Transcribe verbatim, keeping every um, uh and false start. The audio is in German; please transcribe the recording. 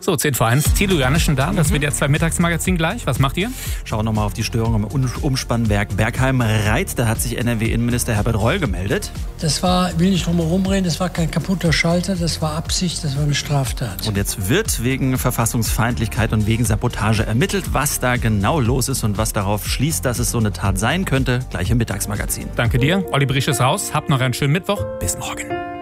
So, zehn vor eins. Thilo Janisch da. Das wird jetzt beim Mittagsmagazin gleich. Was macht ihr? Schauen wir nochmal auf die Störung am Umspannwerk Bergheim-Reit. Da hat sich N R W-Innenminister Herbert Reul gemeldet. Das war, will nicht drum herum reden, das war kein kaputter Schalter, das war Absicht, das war eine Straftat. Und jetzt wird wegen Verfassungsfeindlichkeit und wegen Sabotage ermittelt, was da genau los ist und was darauf schließt, dass es so eine Tat sein könnte. Gleich im Mittagsmagazin. Danke dir. Olli Briesch ist raus. Habt noch einen schönen Mittwoch. Bis morgen.